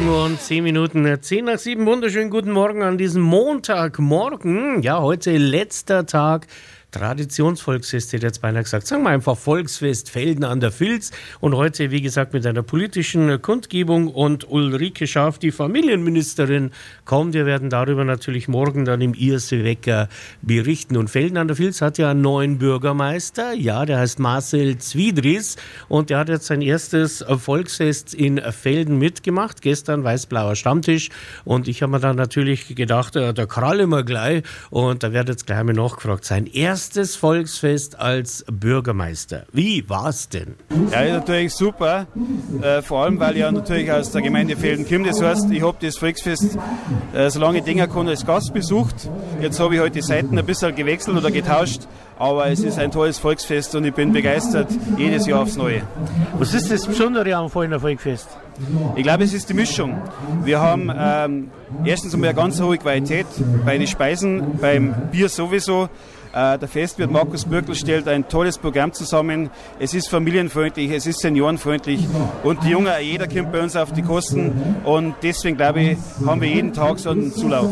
Uhr und 10 Minuten, 10 nach 7. Wunderschönen guten Morgen an diesem Montagmorgen. Ja, heute letzter Tag. Traditionsvolksfest, hätte jetzt beinahe gesagt. Sagen wir einfach Volksfest Velden an der Vils. Und heute, wie gesagt, mit einer politischen Kundgebung. Und Ulrike Schaaf, die Familienministerin, kommt. Wir werden darüber natürlich morgen dann im IRC Wecker berichten. Und Velden an der Vils hat ja einen neuen Bürgermeister. Ja, der heißt Marcel Zwiedries. Und der hat jetzt sein erstes Volksfest in Velden mitgemacht. Gestern weiß-blauer Stammtisch. Und ich habe mir dann natürlich gedacht, da krallen wir gleich. Und da wird jetzt gleich mal nachgefragt. Sein erstes Volksfest als Bürgermeister. Wie war's denn? Ja, ist natürlich super. Vor allem, weil ich ja natürlich aus der Gemeinde Velden komme. Das heißt, ich habe das Volksfest, solange ich denken kann, als Gast besucht. Jetzt habe ich heute die Seiten ein bisschen gewechselt oder getauscht. Aber es ist ein tolles Volksfest und ich bin begeistert, jedes Jahr aufs Neue. Was ist das Besondere am Veldener Volksfest? Ich glaube, es ist die Mischung. Wir haben erstens einmal eine ganz hohe Qualität bei den Speisen, beim Bier sowieso. Der Festwirt Markus Bürkl stellt ein tolles Programm zusammen. Es ist familienfreundlich, es ist seniorenfreundlich und die Jungen, jeder kommt bei uns auf die Kosten und deswegen glaube ich, haben wir jeden Tag so einen Zulauf.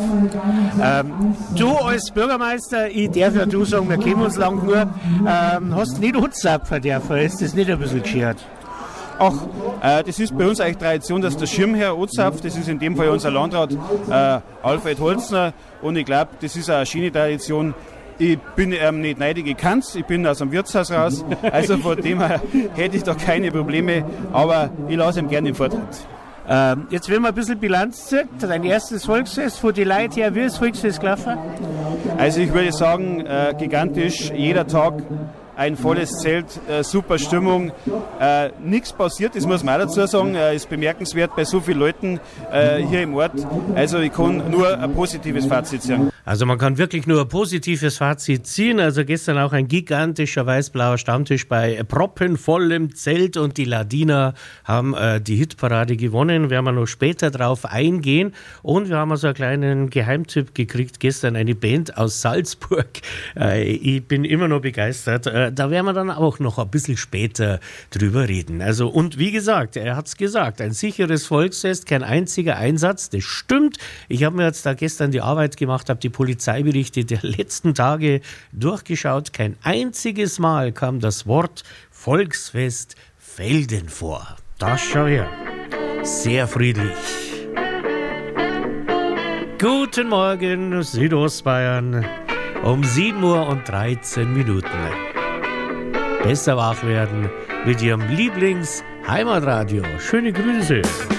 Du als Bürgermeister, ich darf ja du sagen, wir kennen uns lang nur, hast nicht anzapfen dürfen, ist das nicht ein bisschen geschert? Ach, das ist bei uns eigentlich Tradition, dass der Schirmherr anzapft. Das ist in dem Fall unser Landrat Alfred Holzner und ich glaube, das ist auch eine schöne Tradition. Ich bin nicht neidig gekannt, ich bin aus dem Wirtshaus raus, also von dem her hätte ich da keine Probleme, aber ich lasse ihm gerne den Vortritt. Jetzt wenn man ein bisschen Bilanz zieht, dein erstes Volksfest, von den Leuten her, wie ist das Volksfest gelaufen? Also ich würde sagen, gigantisch, jeder Tag ein volles Zelt, super Stimmung, nichts passiert, das muss man auch dazu sagen, ist bemerkenswert bei so vielen Leuten hier im Ort, also ich kann nur ein positives Fazit sagen. Also man kann wirklich nur ein positives Fazit ziehen, also gestern auch ein gigantischer weiß-blauer Stammtisch bei proppenvollem Zelt und die Ladiner haben die Hitparade gewonnen, werden wir noch später drauf eingehen und wir haben also einen kleinen Geheimtipp gekriegt, gestern eine Band aus Salzburg, ich bin immer noch begeistert. Da werden wir dann auch noch ein bisschen später drüber reden. Also, und wie gesagt, er hat es gesagt, ein sicheres Volksfest, kein einziger Einsatz, das stimmt. Ich habe mir jetzt da gestern die Arbeit gemacht, habe die Polizeiberichte der letzten Tage durchgeschaut. Kein einziges Mal kam das Wort Volksfest Velden vor. Das schau her. Sehr friedlich. Guten Morgen, Südostbayern. Um 7 Uhr und 13 Minuten. Besser wach werden mit Ihrem Lieblings-Heimatradio. Schöne Grüße.